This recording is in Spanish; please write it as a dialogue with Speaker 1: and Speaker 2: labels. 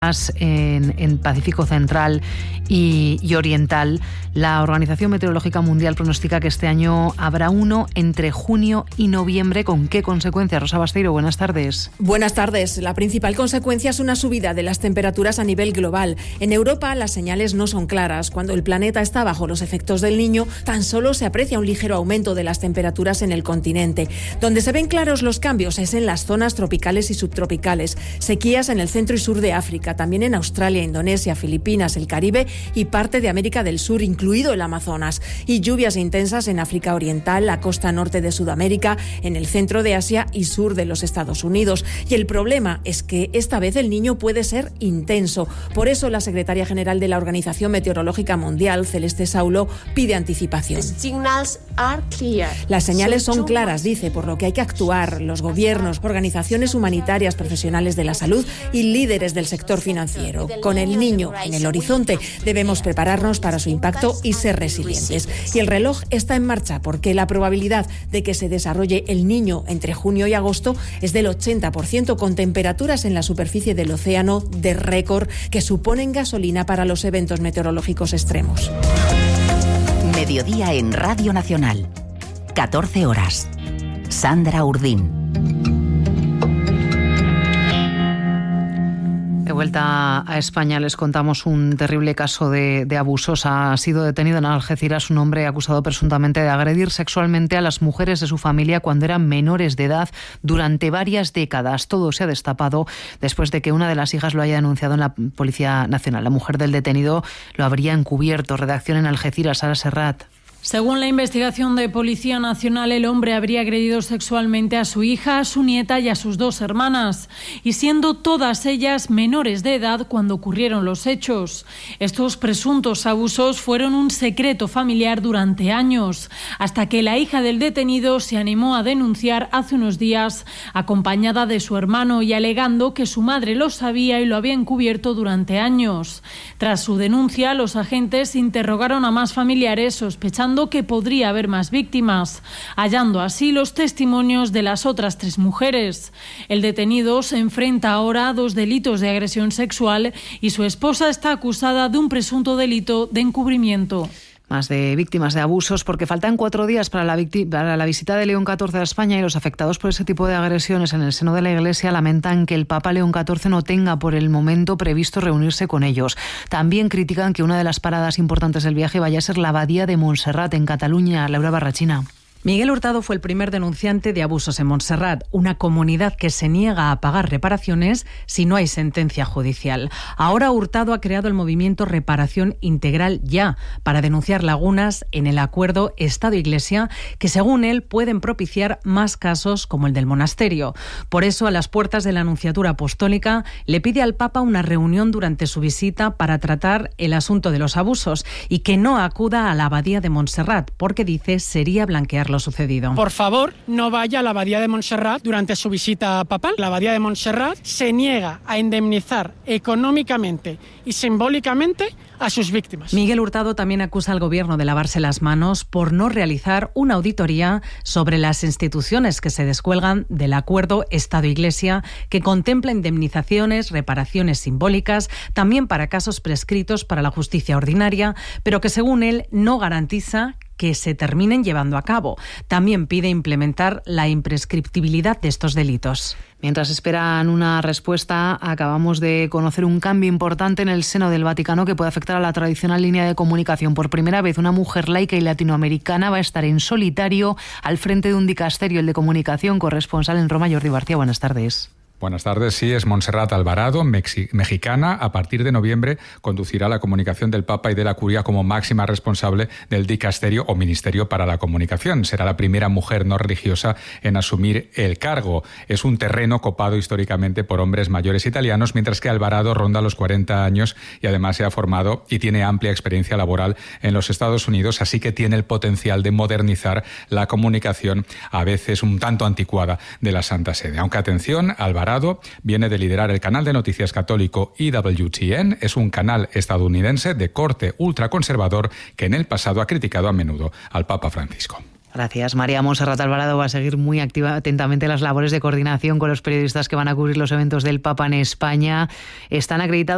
Speaker 1: heladas en Pacífico Central y Oriental. La Organización Meteorológica Mundial pronostica que este año habrá uno entre junio y noviembre. ¿Con qué consecuencias? Rosa Basteiro, buenas tardes.
Speaker 2: Buenas tardes. La principal consecuencia es una subida de las temperaturas a nivel global. En Europa las señales no son claras. Cuando el planeta está bajo los efectos del Niño, tan solo se aprecia un ligero aumento de las temperaturas en el continente. Donde se ven claros los cambios es en las zonas tropicales y subtropicales. Sequías en el centro y sur de África, también en Australia, Indonesia, Filipinas, el Caribe y parte de América del Sur, incluido el Amazonas. Y lluvias intensas en África Oriental, la costa norte de Sudamérica, en el centro de Asia y sur de los Estados Unidos. Y el problema es que esta vez el Niño puede ser intenso. Por eso la secretaria general de la Organización Meteorológica Mundial, Celeste Saulo, pide anticipación. Las señales son claras, dice, por lo que hay que actuar. Los gobiernos, organizaciones humanitarias, profesionales de la salud y líderes del sector financiero. Con el Niño en el horizonte, debemos prepararnos para su impacto y ser resilientes. Y el reloj está en marcha porque la probabilidad de que se desarrolle el Niño entre junio y agosto es del 80%, con temperaturas en la superficie del océano de récord que suponen gasolina para los eventos meteorológicos extremos.
Speaker 3: Mediodía en Radio Nacional. 14 horas. Sandra Urdín.
Speaker 1: De vuelta a España les contamos un terrible caso de abusos. Ha sido detenido en Algeciras un hombre acusado presuntamente de agredir sexualmente a las mujeres de su familia cuando eran menores de edad durante varias décadas. Todo se ha destapado después de que una de las hijas lo haya denunciado en la Policía Nacional. La mujer del detenido lo habría encubierto. Redacción en Algeciras, Sara Serrat.
Speaker 4: Según la investigación de Policía Nacional, el hombre habría agredido sexualmente a su hija, a su nieta y a sus 2 hermanas, y siendo todas ellas menores de edad cuando ocurrieron los hechos. Estos presuntos abusos fueron un secreto familiar durante años, hasta que la hija del detenido se animó a denunciar hace unos días, acompañada de su hermano y alegando que su madre lo sabía y lo había encubierto durante años. Tras su denuncia, los agentes interrogaron a más familiares sospechando que podría haber más víctimas, hallando así los testimonios de las otras 3 mujeres. El detenido se enfrenta ahora a 2 delitos de agresión sexual y su esposa está acusada de un presunto delito de encubrimiento.
Speaker 1: Más de víctimas de abusos, porque faltan 4 días para la visita de León XIV a España, y los afectados por ese tipo de agresiones en el seno de la Iglesia lamentan que el Papa León XIV no tenga por el momento previsto reunirse con ellos. También critican que una de las paradas importantes del viaje vaya a ser la abadía de Montserrat, en Cataluña. Laura Barrachina.
Speaker 5: Miguel Hurtado fue el primer denunciante de abusos en Montserrat, una comunidad que se niega a pagar reparaciones si no hay sentencia judicial. Ahora Hurtado ha creado el movimiento Reparación Integral Ya, para denunciar lagunas en el acuerdo Estado-Iglesia que, según él, pueden propiciar más casos como el del monasterio. Por eso, a las puertas de la Nunciatura Apostólica, le pide al Papa una reunión durante su visita para tratar el asunto de los abusos y que no acuda a la abadía de Montserrat, porque dice sería blanquear lo sucedido.
Speaker 6: Por favor, no vaya a la abadía de Montserrat durante su visita papal. La abadía de Montserrat se niega a indemnizar económicamente y simbólicamente a sus víctimas.
Speaker 5: Miguel Hurtado también acusa al gobierno de lavarse las manos por no realizar una auditoría sobre las instituciones que se descuelgan del acuerdo Estado-Iglesia, que contempla indemnizaciones, reparaciones simbólicas, también para casos prescritos para la justicia ordinaria, pero que según él no garantiza que se terminen llevando a cabo. También pide implementar la imprescriptibilidad de estos delitos.
Speaker 1: Mientras esperan una respuesta, acabamos de conocer un cambio importante en el seno del Vaticano que puede afectar a la tradicional línea de comunicación. Por primera vez, una mujer laica y latinoamericana va a estar en solitario al frente de un dicasterio, el de comunicación. Corresponsal en Roma, Jordi García, buenas tardes.
Speaker 7: Buenas tardes, sí, es Montserrat Alvarado, mexicana. A partir de noviembre conducirá la comunicación del Papa y de la Curia como máxima responsable del dicasterio o ministerio para la comunicación. Será la primera mujer no religiosa en asumir el cargo. Es un terreno copado históricamente por hombres mayores italianos, mientras que Alvarado ronda los 40 años y además se ha formado y tiene amplia experiencia laboral en los Estados Unidos, así que tiene el potencial de modernizar la comunicación, a veces un tanto anticuada, de la Santa Sede. Aunque atención, Alvarado viene de liderar el canal de noticias católico EWTN. Es un canal estadounidense de corte ultraconservador que en el pasado ha criticado a menudo al Papa Francisco.
Speaker 1: Gracias, María. Montserrat Alvarado va a seguir muy atentamente las labores de coordinación con los periodistas que van a cubrir los eventos del Papa en España. Están acreditados